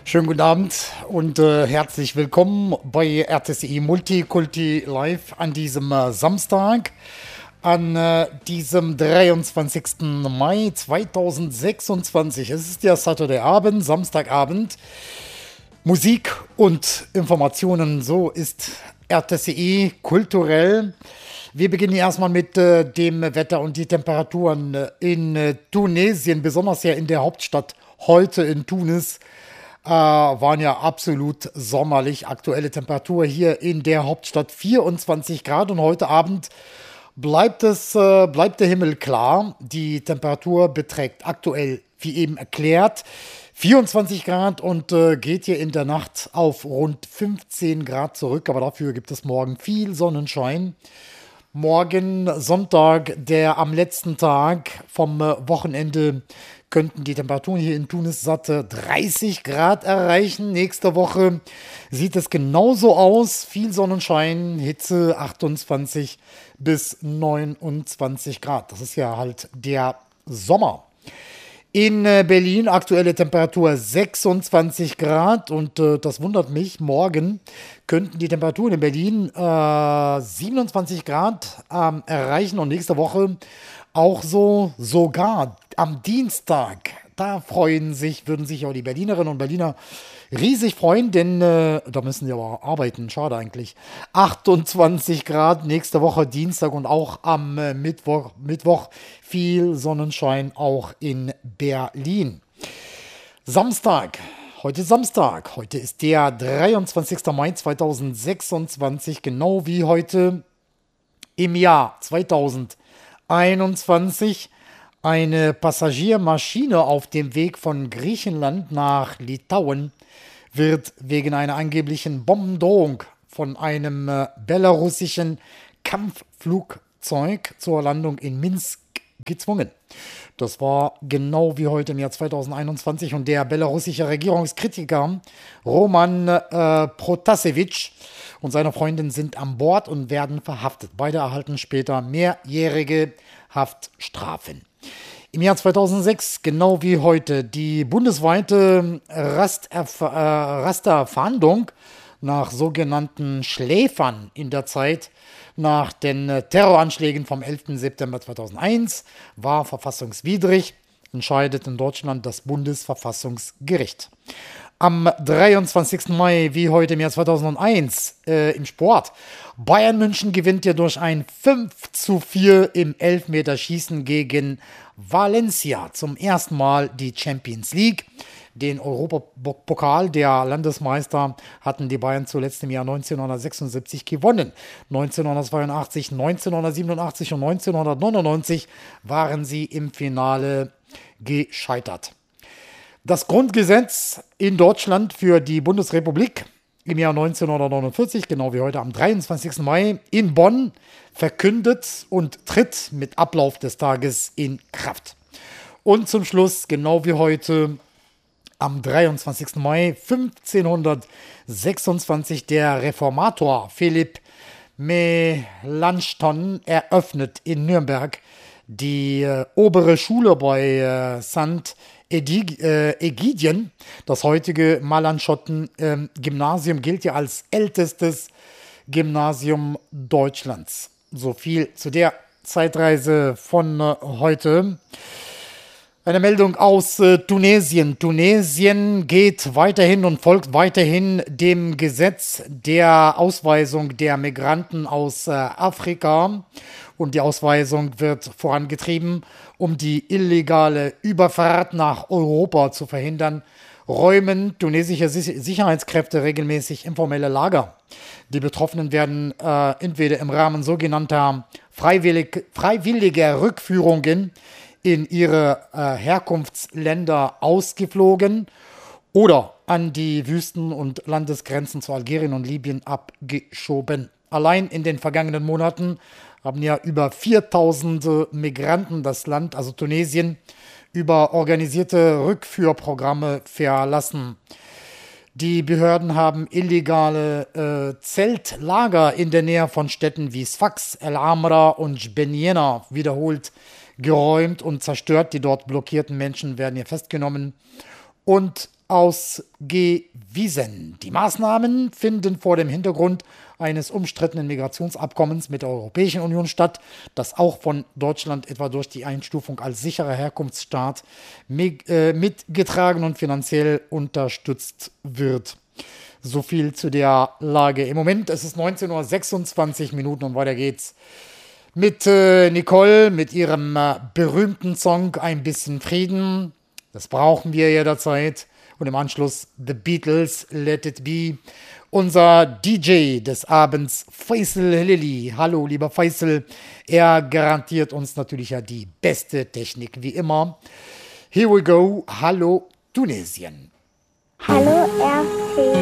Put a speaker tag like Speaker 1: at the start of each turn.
Speaker 1: Schönen guten Abend und herzlich willkommen bei RTCI Multikulti Live an diesem Samstag, an diesem 23. Mai 2026. Es ist ja Saturdayabend, Samstagabend. Musik und Informationen, so ist RTCI kulturell. Wir beginnen erstmal mit dem Wetter und die Temperaturen in Tunesien, besonders ja in der Hauptstadt heute in Tunis. Waren ja absolut sommerlich. Aktuelle Temperatur hier in der Hauptstadt 24 Grad und heute Abend bleibt der Himmel klar. Die Temperatur beträgt aktuell, wie eben erklärt, 24 Grad und geht hier in der Nacht auf rund 15 Grad zurück. Aber dafür gibt es morgen viel Sonnenschein. Morgen Sonntag, der am letzten Tag vom Wochenende, könnten die Temperaturen hier in Tunis satte 30 Grad erreichen. Nächste Woche sieht es genauso aus. Viel Sonnenschein, Hitze 28 bis 29 Grad. Das ist ja halt der Sommer. In Berlin aktuelle Temperatur 26 Grad und das wundert mich. Morgen könnten die Temperaturen in Berlin 27 Grad erreichen und nächste Woche auch so, sogar am Dienstag. Da würden sich auch die Berlinerinnen und Berliner riesig freuen, denn da müssen sie aber arbeiten, schade eigentlich. 28 Grad nächste Woche Dienstag und auch am Mittwoch viel Sonnenschein auch in Berlin. Heute ist der 23. Mai 2026, genau wie heute im Jahr 2021. Eine Passagiermaschine auf dem Weg von Griechenland nach Litauen wird wegen einer angeblichen Bombendrohung von einem belarussischen Kampfflugzeug zur Landung in Minsk gezwungen. Das war genau wie heute im Jahr 2021 und der belarussische Regierungskritiker Roman Protasevich und seine Freundin sind an Bord und werden verhaftet. Beide erhalten später mehrjährige Haftstrafen. Im Jahr 2006, genau wie heute, die bundesweite Rasterfahndung nach sogenannten Schläfern in der Zeit nach den Terroranschlägen vom 11. September 2001 war verfassungswidrig, entscheidet in Deutschland das Bundesverfassungsgericht. Am 23. Mai, wie heute im Jahr 2001, im Sport. Bayern München gewinnt ja durch ein 5:4 im Elfmeterschießen gegen Valencia zum ersten Mal die Champions League. Den Europapokal der Landesmeister hatten die Bayern zuletzt im Jahr 1976 gewonnen. 1982, 1987 und 1999 waren sie im Finale gescheitert. Das Grundgesetz in Deutschland für die Bundesrepublik im Jahr 1949, genau wie heute am 23. Mai in Bonn, verkündet und tritt mit Ablauf des Tages in Kraft. Und zum Schluss, genau wie heute am 23. Mai 1526, der Reformator Philipp Melanchthon eröffnet in Nürnberg die obere Schule bei St. Ägidien. Das heutige Melanchthon-Gymnasium gilt ja als ältestes Gymnasium Deutschlands. So viel zu der Zeitreise von heute. Eine Meldung aus Tunesien. Tunesien geht weiterhin und folgt weiterhin dem Gesetz der Ausweisung der Migranten aus Afrika. Und die Ausweisung wird vorangetrieben, um die illegale Überfahrt nach Europa zu verhindern, räumen tunesische Sicherheitskräfte regelmäßig informelle Lager. Die Betroffenen werden entweder im Rahmen sogenannter freiwilliger Rückführungen in ihre Herkunftsländer ausgeflogen oder an die Wüsten- und Landesgrenzen zu Algerien und Libyen abgeschoben. Allein in den vergangenen Monaten haben ja über 4000 Migranten das Land, also Tunesien, über organisierte Rückführprogramme verlassen. Die Behörden haben illegale Zeltlager in der Nähe von Städten wie Sfax, El Amra und Jbeniena wiederholt geräumt und zerstört. Die dort blockierten Menschen werden hier festgenommen und ausgewiesen. Die Maßnahmen finden vor dem Hintergrund eines umstrittenen Migrationsabkommens mit der Europäischen Union statt, das auch von Deutschland etwa durch die Einstufung als sicherer Herkunftsstaat mitgetragen und finanziell unterstützt wird. So viel zu der Lage im Moment. Es ist 19:26 Uhr und weiter geht's mit Nicole, mit ihrem berühmten Song Ein bisschen Frieden. Das brauchen wir jederzeit. Und im Anschluss The Beatles, Let It Be. Unser DJ des Abends, Faisal Lilly. Hallo, lieber Faisal. Er garantiert uns natürlich ja die beste Technik, wie immer. Here we go. Hallo, Tunesien.
Speaker 2: Hallo, RC.